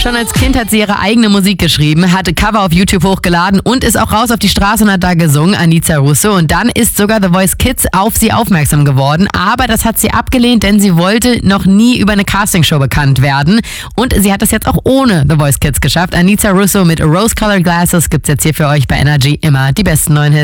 Schon als Kind hat sie ihre eigene Musik geschrieben, hatte Cover auf YouTube hochgeladen und ist auch raus auf die Straße und hat da gesungen, Anica Russo. Und dann ist sogar The Voice Kids auf sie aufmerksam geworden. Aber das hat sie abgelehnt, denn sie wollte noch nie über eine Castingshow bekannt werden. Und sie hat es jetzt auch ohne The Voice Kids geschafft. Anica Russo mit Rose Colored Glasses gibt's jetzt hier für euch bei Energy immer die besten neuen Hits.